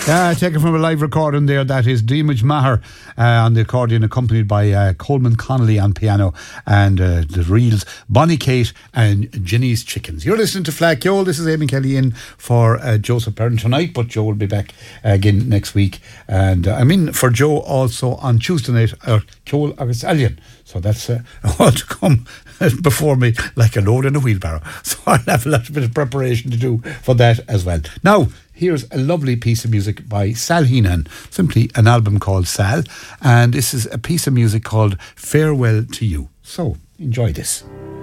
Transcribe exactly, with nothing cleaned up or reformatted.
Yeah, taken from a live recording there. That is Deemage Maher uh, on the accordion, accompanied by uh, Coleman Connolly on piano, and uh, the reels, Bonnie Kate and Ginny's Chickens. You're listening to Fleadh Cheoil. This is Eamon Kelly in for uh, Joseph Byrne tonight, but Joe will be back uh, again next week. And uh, I'm in for Joe also on Tuesday night, or Cheoil Agus Alien. So that's uh, all to come before me, like a load in a wheelbarrow. So I'll have a little bit of preparation to do for that as well. Now, here's a lovely piece of music by Sal Heenan, simply an album called Sal, and this is a piece of music called Farewell to You. So, enjoy this.